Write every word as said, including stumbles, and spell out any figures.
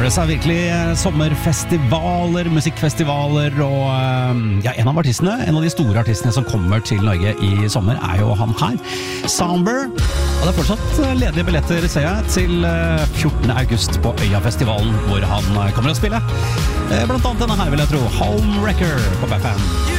nærmer det seg virkelig sommerfestivaler, musikkfestivaler, og ja, en av artistene, en av de store artistene som kommer til Norge i sommer, er jo han her, Soundber. Og det er fortsatt ledige billetter, ser jeg, til fjortende august på Øyafestivalen, hvor han kommer å spille. Blant annet denne her, vil jeg tro, Home Wrecker på B F M.